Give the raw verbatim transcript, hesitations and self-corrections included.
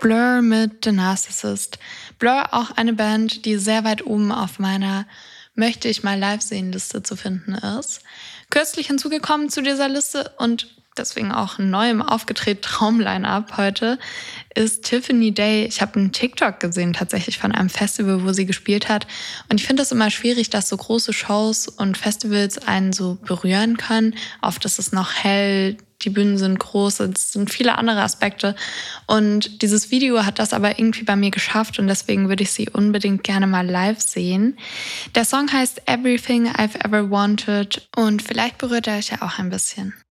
Blur mit The Narcissist. Blur, auch eine Band, die sehr weit oben auf meiner Möchte ich mal live sehen Liste zu finden ist. Kürzlich hinzugekommen zu dieser Liste und deswegen auch neu im aufgetreten Traum-Line-Up heute ist Tiffany Day. Ich habe einen TikTok gesehen tatsächlich von einem Festival, wo sie gespielt hat. Und ich finde es immer schwierig, dass so große Shows und Festivals einen so berühren können. Oft ist es noch hell, die Bühnen sind groß, es sind viele andere Aspekte. Und dieses Video hat das aber irgendwie bei mir geschafft und deswegen würde ich sie unbedingt gerne mal live sehen. Der Song heißt Everything I've Ever Wanted und vielleicht berührt er euch ja auch ein bisschen.